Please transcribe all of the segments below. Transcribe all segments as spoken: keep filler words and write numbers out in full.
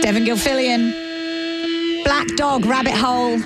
Devin Gilfillian. Black Dog, Rabbit Hole.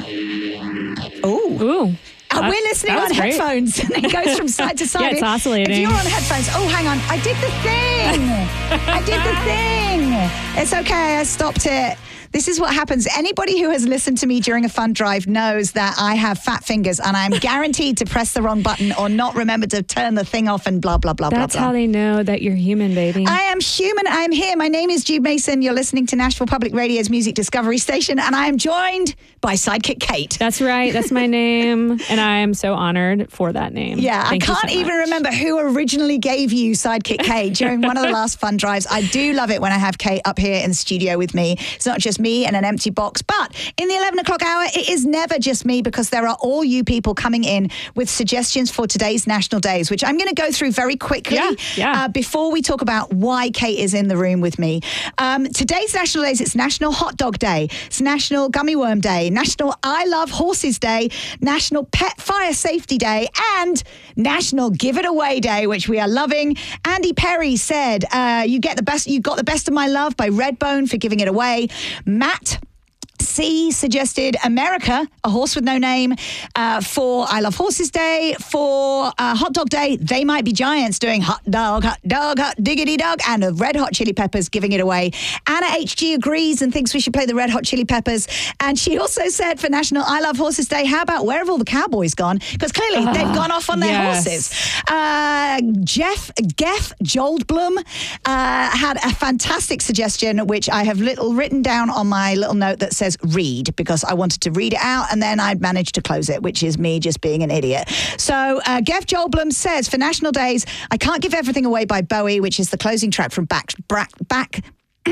Ooh. Ooh. Uh, we're listening on great. headphones, and it goes from side to side. Yeah, it's oscillating. If you're on headphones, oh, hang on. I did the thing. I did the thing. It's okay. I stopped it. This is what happens. Anybody who has listened to me during a fun drive knows that I have fat fingers and I'm guaranteed to press the wrong button or not remember to turn the thing off and blah, blah, blah, That's blah, blah. how they know that you're human, baby. I am human. I am here. My name is Jude Mason. You're listening to Nashville Public Radio's Music Discovery Station, and I am joined by Sidekick Kate. That's right. That's my name, and I am so honored for that name. Yeah, Thank I you can't so even much. remember who originally gave you Sidekick Kate during one of the last fun drives. I do love it when I have Kate up here in the studio with me. It's not just me and an empty box. But in the eleven o'clock hour, it is never just me, because there are all you people coming in with suggestions for today's national days, which I'm going to go through very quickly Yeah, yeah. Uh, before we talk about why Kate is in the room with me. Um, today's national days, it's National Hot Dog Day, it's National Gummy Worm Day, National I Love Horses Day, National Pet Fire Safety Day, and National Give It Away Day, which we are loving. Andy Perry said, uh, you get the best, you got the best of my love by Redbone for giving it away. Matt C suggested America, a horse with no name, uh, for I Love Horses Day. For uh, Hot Dog Day, They Might Be Giants doing Hot Dog, Hot Dog, Hot Diggity Dog, and the Red Hot Chili Peppers giving it away. Anna H G agrees and thinks we should play the Red Hot Chili Peppers. And she also said for National I Love Horses Day, how about Where Have All the Cowboys Gone? Because clearly Oh, they've gone off on their yes. horses. Uh, Jeff Geff Joldblum uh, had a fantastic suggestion, which I have little written down on my little note that says read, because I wanted to read it out and then I'd managed to close it, which is me just being an idiot. So uh, Geff Joldblum says for National Days, I Can't Give Everything Away by Bowie, which is the closing track from Back Back Back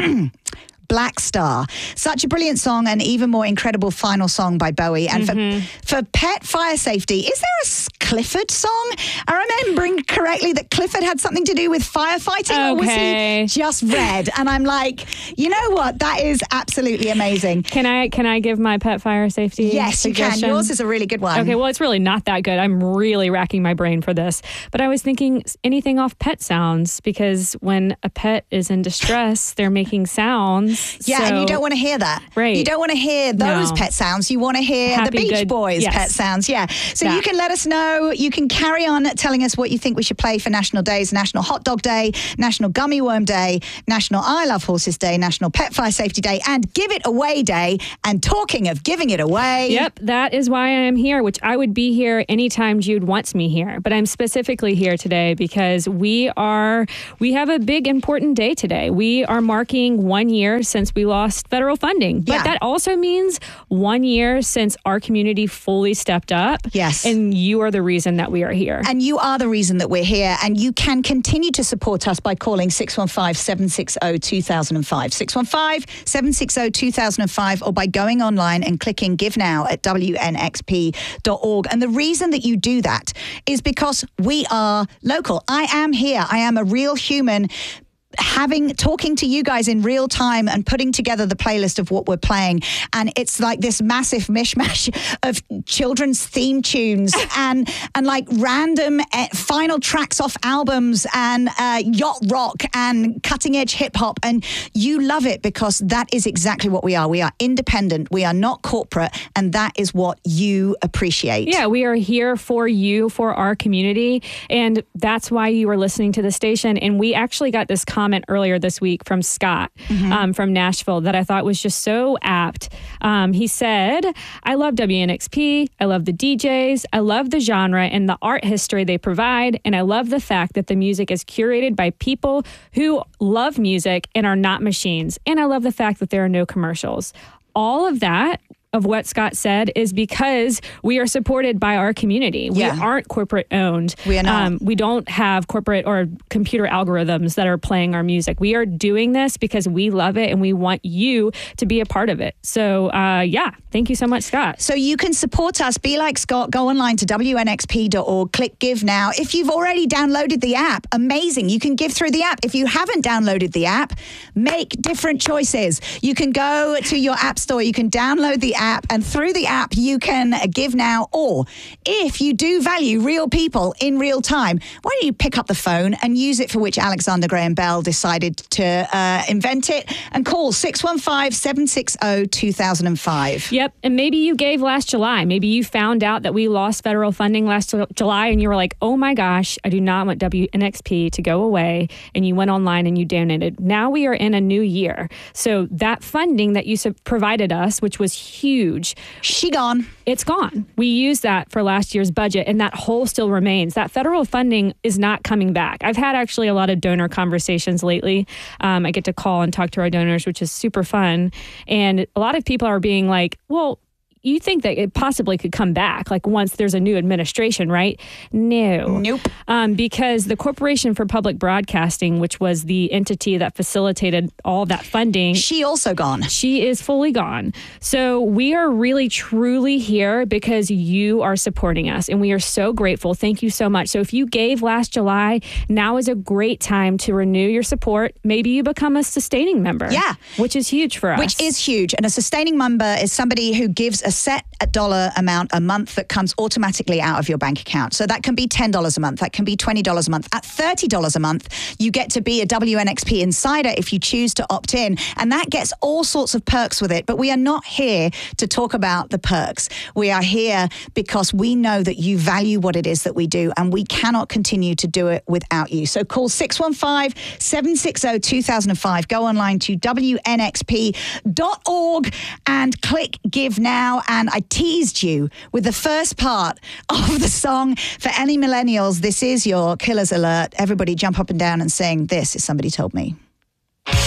Black Star. Such a brilliant song, and even more incredible final song by Bowie. And mm-hmm. for, for pet fire safety, is there a Clifford song? I remembering correctly that Clifford had something to do with firefighting, Okay. or was he just red? And I'm like, you know what? That is absolutely amazing. Can I can I give my pet fire safety Yes, you can. suggestion? Yours is a really good one. Okay, well, it's really not that good. I'm really racking my brain for this. But I was thinking anything off Pet Sounds, because when a pet is in distress, they're making sounds. Yeah, so, and you don't want to hear that. Right. You don't want to hear those No. pet sounds. You want to hear Happy, the Beach good- Boys yes. pet sounds. Yeah. So That. you can let us know. You can carry on telling us what you think we should play for National Days: National Hot Dog Day, National Gummy Worm Day, National I Love Horses Day, National Pet Fire Safety Day, and Give It Away Day. And talking of giving it away. Yep, that is why I am here, which I would be here anytime Jude wants me here. But I'm specifically here today because we are, we have a big important day today. We are marking one year since we lost federal funding. But Yeah. that also means one year since our community fully stepped up. Yes. And you are the reason that we are here. And you are the reason that we're here. And you can continue to support us by calling six one five, seven six zero, two thousand five. six one five, seven six zero, two thousand five, or by going online and clicking Give Now at W N X P dot org. And the reason that you do that is because we are local. I am here. I am a real human, having talking to you guys in real time and putting together the playlist of what we're playing. And it's like this massive mishmash of children's theme tunes and and like random uh, final tracks off albums and uh, yacht rock and cutting edge hip hop. And you love it because that is exactly what we are. We are independent. We are not corporate. And that is what you appreciate. Yeah, we are here for you, for our community. And that's why you are listening to the station. And we actually got this comment earlier this week from Scott mm-hmm. um, from Nashville that I thought was just so apt. Um, he said, I love W N X P. I love the D Js. I love the genre and the art history they provide. And I love the fact that the music is curated by people who love music and are not machines. And I love the fact that there are no commercials. All of that of what Scott said is because we are supported by our community. Yeah. We aren't corporate owned. We are not. Um, we don't have corporate or computer algorithms that are playing our music. We are doing this because we love it and we want you to be a part of it. So uh, yeah, thank you so much, Scott. So you can support us. Be like Scott. Go online to W N X P dot org. Click Give Now. If you've already downloaded the app, amazing. You can give through the app. If you haven't downloaded the app, make different choices. You can go to your app store. You can download the app. And through the app, you can give now. Or if you do value real people in real time, why don't you pick up the phone and use it for which Alexander Graham Bell decided to uh, invent it, and call six one five, seven six zero, two thousand five. Yep. And maybe you gave last July. Maybe you found out that we lost federal funding last July and you were like, oh my gosh, I do not want W N X P to go away. And you went online and you donated. Now we are in a new year. So that funding that you provided us, which was huge. She gone. It's gone. We used that for last year's budget, and that hole still remains. That federal funding is not coming back. I've had actually a lot of donor conversations lately. Um, I get to call and talk to our donors, which is super fun. And a lot of people are being like, well, you think that it possibly could come back, like once there's a new administration, right? No. Nope. Um, because the Corporation for Public Broadcasting, which was the entity that facilitated all that funding. She also gone. She is fully gone. So we are really, truly here because you are supporting us, and we are so grateful. Thank you so much. So if you gave last July, now is a great time to renew your support. Maybe you become a sustaining member. Yeah. Which is huge for us. Which is huge. And a sustaining member is somebody who gives a set a dollar amount a month that comes automatically out of your bank account. So that can be ten dollars a month. That can be twenty dollars a month. At thirty dollars a month, you get to be a W N X P insider if you choose to opt in. And that gets all sorts of perks with it. But we are not here to talk about the perks. We are here because we know that you value what it is that we do, and we cannot continue to do it without you. So call six one five, seven six zero, two thousand five. Go online to W N X P dot org and click Give Now. And I teased you with the first part of the song. For any millennials, this is your Killers Alert. Everybody jump up and down and sing, "This is Somebody Told Me."